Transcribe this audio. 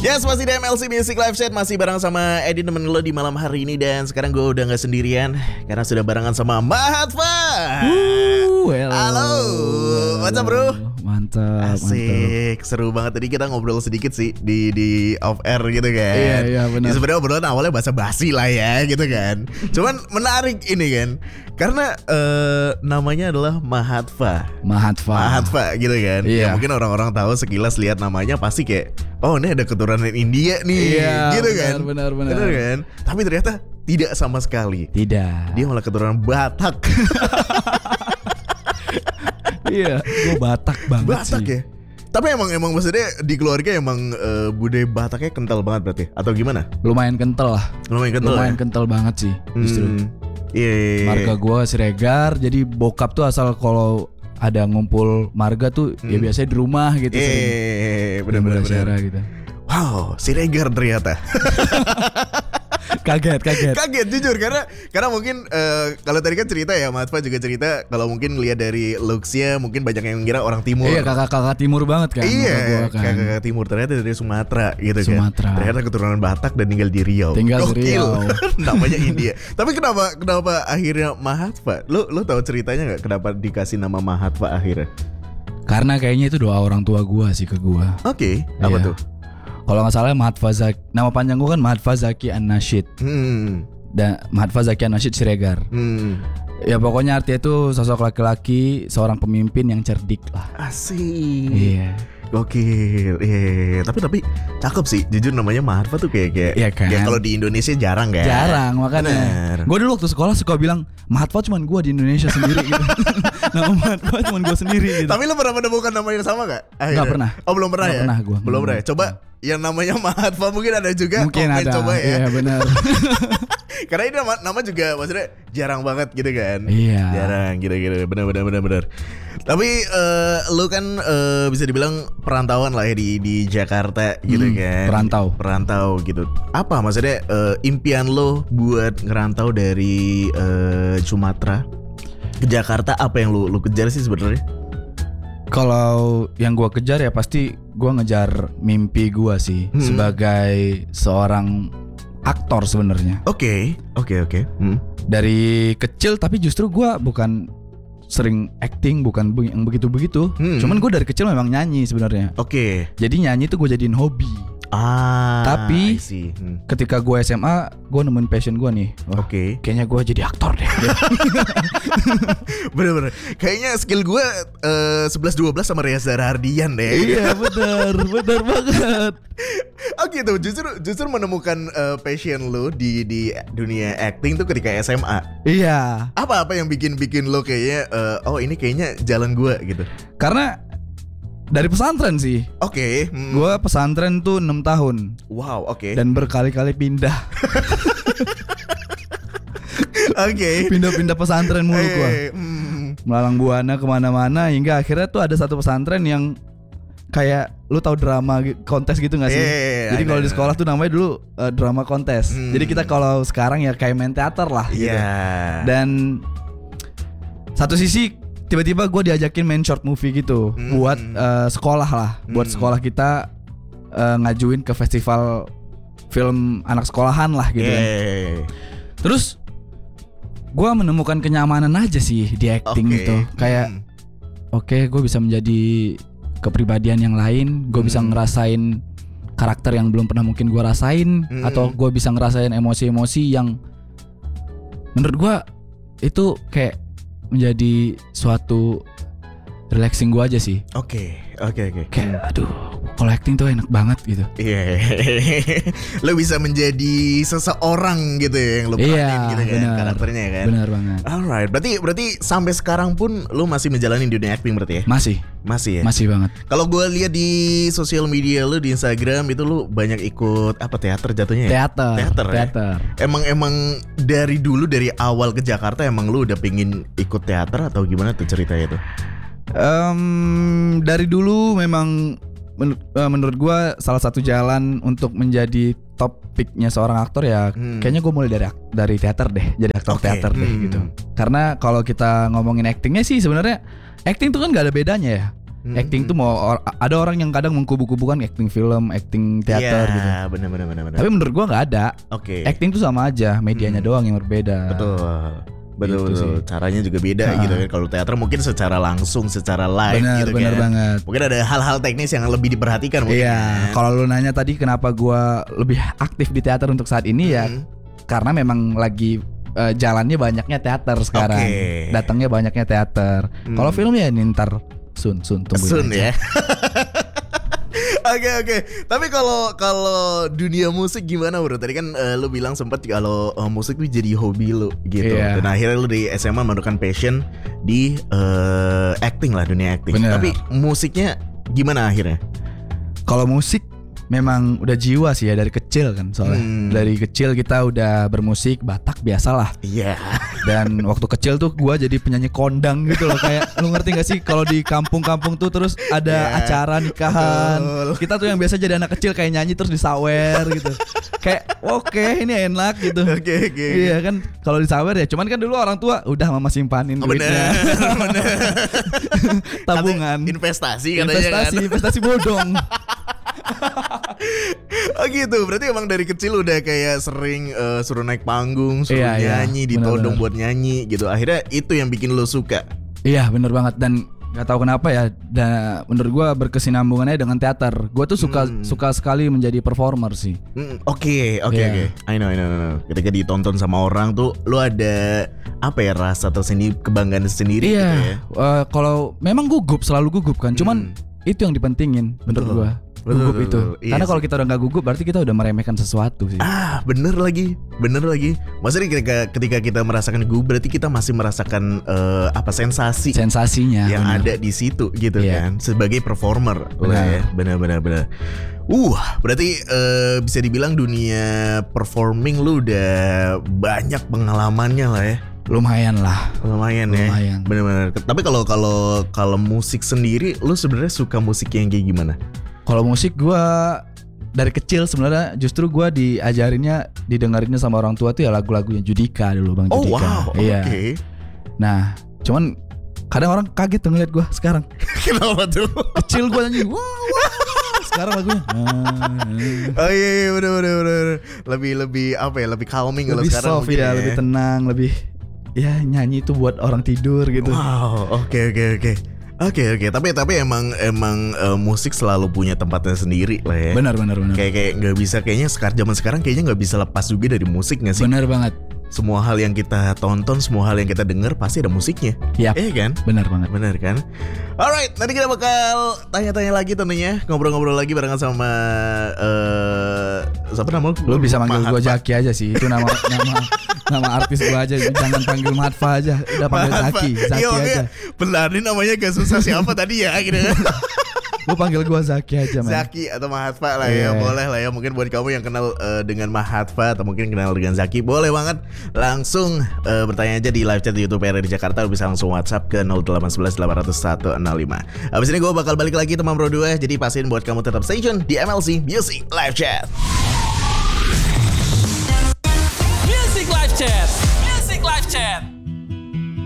Yes, masih di MLC Music Live Set. Masih bareng sama Edi temen lo di malam hari ini. Dan sekarang gue udah gak sendirian karena sudah barengan sama Mahatva. Halo, what's up bro? Mantap. Asik, seru banget. Tadi kita ngobrol sedikit sih di off air gitu kan. Iya benar. Ya, sebenarnya obrolan awalnya basa-basi lah ya gitu kan. Cuman menarik ini kan, karena namanya adalah Mahatva gitu kan. Iya. Ya, mungkin orang-orang tahu sekilas lihat namanya pasti kayak, oh ini ada keturunan India nih, iya, gitu kan. Benar. Kan? Tapi ternyata tidak sama sekali. Tidak. Dia malah keturunan Batak. Iya, gue Batak banget Batak sih. ya. Tapi emang maksudnya di keluarga emang budaya Bataknya kental banget berarti, atau gimana? Lumayan kental lah. Lumayan kental banget sih justru. Iya. Marga gue Siregar, jadi bokap tuh asal kalau ada ngumpul marga tuh ya biasanya di rumah gitu. Bener. gitu. Wow, Siregar ternyata. Kaget jujur karena mungkin kalau tadi kan cerita ya, Mahatva juga cerita kalau mungkin ngelihat dari looks-nya mungkin banyak yang ngira orang timur. Iya, kakak timur banget kan. Iya, kan. kakak timur, ternyata dari Sumatera gitu kan. Ternyata keturunan Batak dan tinggal di Riau. Di Riau. Namanya India. Tapi kenapa akhirnya Mahatva? Lu tahu ceritanya nggak kenapa dikasih nama Mahatva akhirnya? Karena kayaknya itu doa orang tua gua sih ke gua. Oke, apa tuh? Kalau nggak salah Mahatva Zaki, nama panjang gue kan Mahatva Zaki An-Nashid. Dan Mahatva Zaki An-Nashid Siregar. Ya pokoknya artinya itu sosok laki-laki, seorang pemimpin yang cerdik lah. Asik. Iya. Gokil. Iya. Tapi cakep sih. Jujur namanya Mahatva tuh kayak iya kan? ya kalau di Indonesia jarang kan. Jarang makanya. Gue dulu waktu sekolah suka bilang Mahatva cuma gue di Indonesia sendiri gitu. Nama Mahatva cuma gue sendiri gitu. Tapi lo pernah menemukan nama yang sama gak? Gak pernah. Oh belum pernah ya? Pernah gue. Belum pernah ya? Coba yang namanya Mahatva mungkin ada juga. Mungkin ada. Coba ya. Iya benar. Karena ini nama juga maksudnya jarang banget gitu kan. Iya. Jarang gitu. Benar. Tapi lu kan bisa dibilang perantauan lah ya di Jakarta gitu kan. Perantau gitu. Apa maksudnya impian lo buat ngerantau dari Sumatera ke Jakarta, apa yang lu kejar sih sebenarnya? Kalau yang gue kejar ya pasti gue ngejar mimpi gue sih sebagai seorang aktor sebenarnya. Oke. Dari kecil tapi justru gue bukan sering acting, bukan yang begitu-begitu. Cuman gue dari kecil memang nyanyi sebenarnya. Oke. Jadi nyanyi tuh gue jadiin hobi. Tapi ketika gue SMA, gue nemuin passion gue nih. Oke. Kayaknya gue jadi aktor deh. Bener. Kayaknya skill gue 11-12 sama Reza Rahardian deh. Iya bener banget. Oh gitu. Justru menemukan passion lo di dunia acting tuh ketika SMA. Iya. Apa yang bikin lo kayaknya oh ini kayaknya jalan gue gitu? Karena dari pesantren sih. Oke. Gue pesantren tuh 6 tahun. Wow, oke. Dan berkali-kali pindah. Oke. Pindah-pindah pesantren mulu gue. Melalang buana kemana-mana. Hingga akhirnya tuh ada satu pesantren yang kayak, lu tahu drama kontes gitu gak sih? Jadi kalau di sekolah tuh namanya dulu drama kontes. Jadi kita kalau sekarang ya kayak main teater lah gitu. Dan satu sisi tiba-tiba gue diajakin main short movie gitu buat sekolah lah, buat sekolah kita ngajuin ke festival film anak sekolahan lah gitu kan. Terus gue menemukan kenyamanan aja sih di acting gitu. Kayak oke, gue bisa menjadi kepribadian yang lain, gue bisa ngerasain karakter yang belum pernah mungkin gue rasain, atau gue bisa ngerasain emosi-emosi yang menurut gue itu kayak menjadi suatu relaxing gue aja sih. Oke. Kayak aduh, kalau acting tuh enak banget gitu. Iya. Lo bisa menjadi seseorang gitu ya, yang lo peranin gitu kan, karakternya kan. Benar banget. Alright, berarti sampai sekarang pun lo masih menjalani dunia acting berarti ya? Masih ya? Masih banget. Kalau gue lihat di sosial media lo di Instagram itu lo banyak ikut apa, teater jatuhnya ya? Teater. Emang dari dulu, dari awal ke Jakarta emang lo udah pengen ikut teater atau gimana tuh ceritanya tuh? Dari dulu memang menurut gue salah satu jalan untuk menjadi top picknya seorang aktor ya kayaknya gue mulai dari teater deh, jadi aktor teater deh gitu. Karena kalau kita ngomongin actingnya sih sebenarnya acting tuh kan nggak ada bedanya ya. Acting tuh ada orang yang kadang mengkubu-kubukan acting film, acting teater gitu. Iya, benar. Tapi menurut gua nggak ada. Oke. Acting tuh sama aja, medianya doang yang berbeda. Betul. Caranya juga beda gitu kan. Kalau teater mungkin secara langsung, secara live gitu kan. Bener banget. Mungkin ada hal-hal teknis yang lebih diperhatikan mungkin. Iya. Kalau lu nanya tadi kenapa gua lebih aktif di teater untuk saat ini ya karena memang lagi jalannya banyaknya teater sekarang. Datangnya banyaknya teater. Kalau film ya ntar soon tungguin aja. Ya. Oke. Tapi kalau dunia musik gimana bro? Tadi kan lu bilang sempat kalau musik itu jadi hobi lu gitu. Dan akhirnya lu di SMA menemukan passion di acting lah, dunia acting. Bener. Tapi musiknya gimana akhirnya? Kalau musik memang udah jiwa sih ya dari kecil kan soalnya. Dari kecil kita udah bermusik Batak biasalah. Iya. Dan waktu kecil tuh gua jadi penyanyi kondang gitu loh. Kayak lu ngerti gak sih kalau di kampung-kampung tuh terus ada acara nikahan. Kita tuh yang biasa jadi anak kecil kayak nyanyi terus disawer gitu. Kayak oke, ini enak gitu. Oke. Iya kan kalau disawer ya. Cuman kan dulu orang tua udah mama simpanin duitnya. Bener. Tabungan. Investasi katanya kan. Investasi bodong. Oh gitu, berarti emang dari kecil udah kayak sering suruh naik panggung, suruh nyanyi, ditodong buat nyanyi gitu. Akhirnya itu yang bikin lo suka. Iya bener banget. Dan gak tahu kenapa ya, dan menurut gue berkesinambungannya dengan teater. Gue tuh suka sekali menjadi performer sih. Oke. I know. Ketika ditonton sama orang tuh lo ada apa ya, rasa tersendiri, kebanggaan sendiri gitu ya. Kalau memang selalu gugup kan. Cuman itu yang dipentingin menurut gue. Gugup itu. Iya. Karena kalau kita udah gak gugup berarti kita udah meremehkan sesuatu sih. Bener lagi. Maksudnya ketika kita merasakan gugup berarti kita masih merasakan sensasinya yang ada di situ gitu kan. Sebagai performer. Bener. Berarti bisa dibilang dunia performing lu udah banyak pengalamannya lah ya. Lumayan ya. Bener. Tapi kalau musik sendiri, lu sebenarnya suka musik yang kayak gimana? Kalau musik gue dari kecil sebenarnya justru gue didengarinnya sama orang tua tuh ya lagu-lagunya Judika dulu, Bang Judika. Oh wow, iya. Okay. Nah, cuman kadang orang kaget tuh ngeliat gue sekarang. Kenapa tuh? Kecil gue nyanyi, wow. Sekarang lagunya. Oh iya, bener. Lebih apa ya? Lebih calming kalau sekarang. Lebih soft ya, lebih tenang, lebih ya nyanyi itu buat orang tidur gitu. Wow, oke. Oke. Tapi emang musik selalu punya tempatnya sendiri lah ya. Benar. Kayak nggak bisa, kayaknya zaman sekarang kayaknya nggak bisa lepas juga dari musik nggak sih? Benar banget. Semua hal yang kita tonton, semua hal yang kita dengar pasti ada musiknya. Iya kan? Benar banget. Benar kan? Alright, nanti kita bakal tanya-tanya lagi tentunya, ngobrol-ngobrol lagi barengan sama siapa nama lu? Lu bisa manggil gue Zaki aja sih. Itu nama artis gue aja. Jangan panggil Mahatfa aja. Udah panggil Zaki aja. Benar, ini namanya gak susah siapa tadi ya gitu. Lu panggil gue Zaki aja, man. Zaki atau Mahatfa lah ya, boleh lah ya. Mungkin buat kamu yang kenal dengan Mahatfa atau mungkin kenal dengan Zaki, boleh banget langsung bertanya aja di live chat di YouTube RRI Jakarta. Lu bisa langsung WhatsApp ke 0811 801 165. Abis ini gue bakal balik lagi teman bro 2. Jadi pastiin buat kamu tetap stay tune di MLC Music Live Chat.